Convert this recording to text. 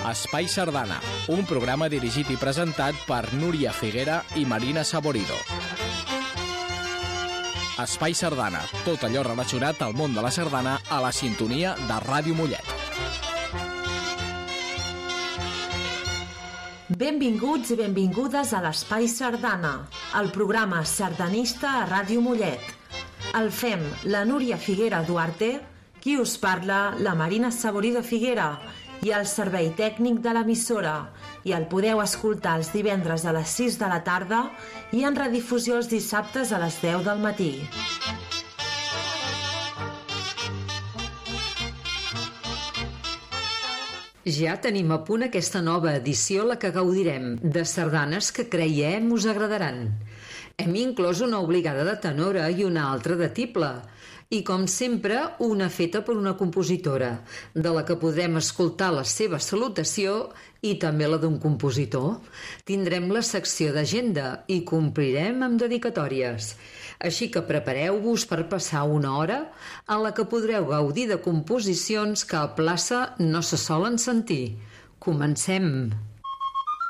Espai Sardana, un programa dirigit i presentat per Núria Figuera i Marina Saborido. Espai Sardana, tot allò relacionat al món de la sardana a la sintonia de Ràdio Mollet. Benvinguts i benvingudes a l'Espai Sardana, el programa sardanista a Ràdio Mollet. El fem la Núria Figuera Duarte, qui us parla, la Marina Saborido Figuera, i el servei tècnic de l'emissora, i el podeu escoltar els divendres a les 6 de la tarda i en redifusió els dissabtes a les 10 del matí. Ja tenim a punt aquesta nova edició, la que gaudirem de sardanes que creiem us agradaran. Hem inclòs una obligada de tenora i una altra de tible, i com sempre una feta per una compositora, de la que podrem escoltar la seva salutació i també la d'un compositor. Tindrem la secció d'agenda i complirem amb dedicatòries. Així que prepareu-vos per passar una hora en la que podreu gaudir de composicions que a plaça no se solen sentir. Comencem!